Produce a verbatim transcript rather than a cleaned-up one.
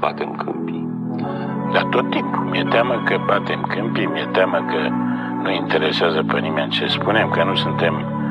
batem câmpii. Dar tot timpul mi-e teamă că batem câmpii, mi-e teamă că nu interesează pe nimeni ce spunem, că nu suntem